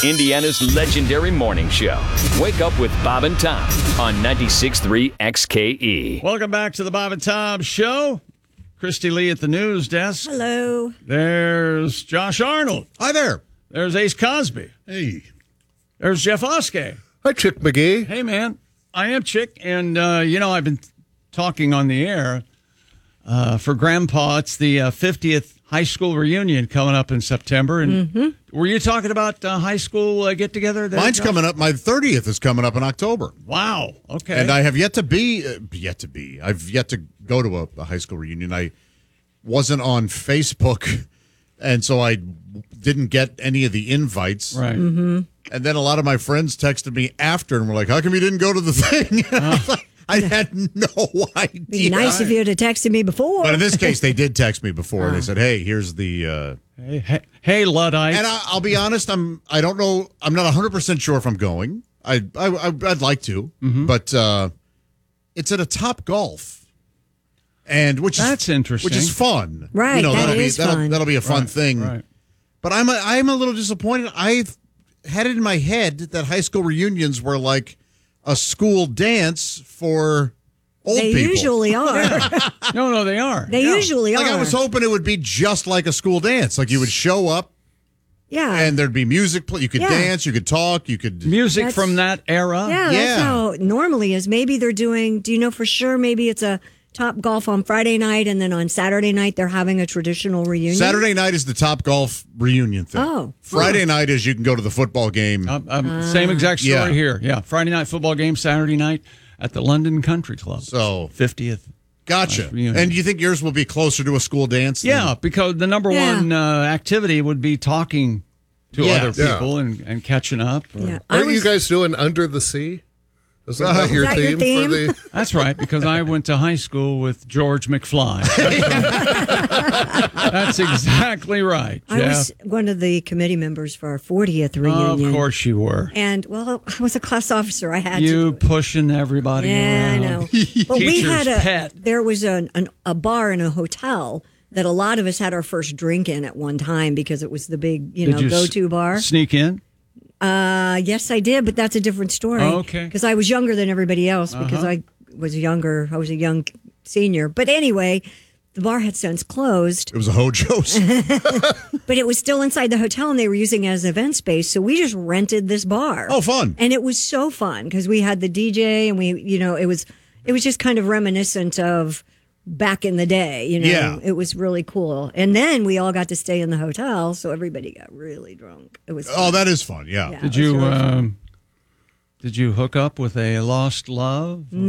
Indiana's legendary morning show. Wake up with Bob and Tom on 96.3 XKE. Welcome back to the Bob and Tom Show. Christy Lee at the news desk. Hello. There's Josh Arnold. Hi there. There's Ace Cosby. Hey. There's Jeff Oskey. Hi, Chick McGee. Hey, man. I am Chick, and, I've been talking on the air for Grandpa. It's the 50th high school reunion coming up in September. And were you talking about high school get-together? Mine's Josh? coming up. My 30th is coming up in October. Wow. Okay. And I have yet to be, I've yet to go to a high school reunion. I wasn't on Facebook, and so I didn't get any of the invites. Right. Mm-hmm. And then a lot of my friends texted me after and were like, how come you didn't go to the thing? I had no idea. Be nice if you had texted me before. But in this case, they did text me before. They said, hey, here's the... Hey, Luddite. And I'll be honest, I don't know. I'm not 100% sure if I'm going. I'd like to, but it's at a Top Golf, and that's interesting. Which is fun, right? That'll be a fun thing. Right. But I'm a little disappointed. I've had it in my head that high school reunions were like a school dance for old people. They usually are. No, they are. They usually are. I was hoping it would be just like a school dance. Like you would show up. Yeah. And there'd be music. You could dance. You could talk. You could. Music from that era. Yeah, that's how it normally is. Maybe they're doing, do you know for sure? Maybe it's a Top Golf on Friday night, and then on Saturday night, they're having a traditional reunion. Saturday night is the Top Golf reunion thing. Oh. Friday night is you can go to the football game. Same exact story Yeah. here. Yeah. Friday night football game, Saturday night at the London Country Club. So 50th. Gotcha. reunion. And you think yours will be closer to a school dance? Yeah, because the number one activity would be talking to other people and catching up. Yeah. Aren't you guys doing Under the Sea? Isn't that your that your theme? For the... That's right, because I went to high school with George McFly. That's exactly right, Jeff. I was one of the committee members for our 40th reunion. Of course you were. And, well, I was a class officer. I had You to. pushing everybody Yeah, around. I know. But we Teacher's had pet. there was a bar in a hotel that a lot of us had our first drink in at one time because it was the big, Did you go-to bar. Sneak in? Yes, I did, but that's a different story. Oh, okay. Because I was younger than everybody else because I was younger. I was a young senior. But anyway, the bar had since closed, It was a Hojo's. but it was still inside the hotel and they were using it as event space. So we just rented this bar. Oh, fun. And it was so fun because we had the DJ and it was just kind of reminiscent of back in the day, Yeah. It was really cool. And then we all got to stay in the hotel, so everybody got really drunk. It was fun. That is fun. Yeah. Did you hook up with a lost love?